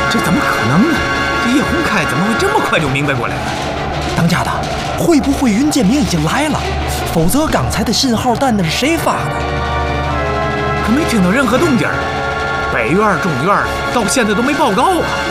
这怎么可能呢？这叶洪开怎么会这么快就明白过来了？ 当家的，会不会云建明已经来了？否则刚才的信号弹那是谁发的？ 可没听到任何动静，北院、中院到现在都没报告啊。